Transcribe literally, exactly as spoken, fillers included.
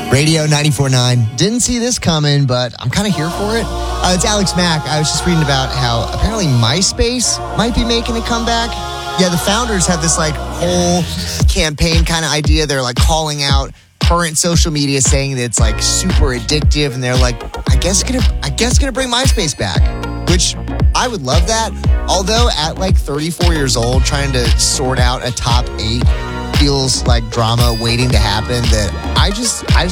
Radio ninety-four point nine. Didn't see this coming, but I'm kind of here for it. Uh, it's Alex Mack. I was just reading about how apparently MySpace might be making a comeback. Yeah, the founders have this like whole campaign kind of idea. They're like calling out current social media, saying that it's like super addictive, and they're like, I guess gonna, I guess gonna bring MySpace back, which I would love that. Although at like thirty-four years old, trying to sort out a top eight feels like drama waiting to happen. That I just, I just